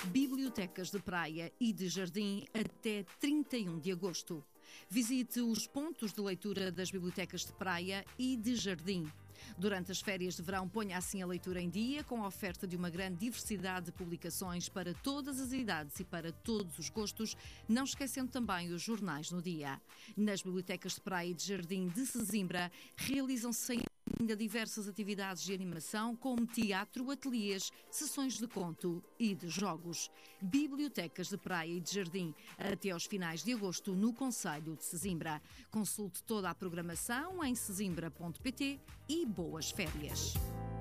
Bibliotecas de praia e de jardim até 31 de agosto. Visite os pontos de leitura das bibliotecas de praia e de jardim. Durante as férias de verão, ponha assim a leitura em dia, com a oferta de uma grande diversidade de publicações para todas as idades e para todos os gostos, não esquecendo também os jornais no dia. Nas bibliotecas de praia e de jardim de Sesimbra, realizam-se ainda diversas atividades de animação, como teatro, ateliês, sessões de conto e de jogos. Bibliotecas de praia e de jardim até aos finais de agosto no concelho de Sesimbra. Consulte toda a programação em sesimbra.pt e boas férias.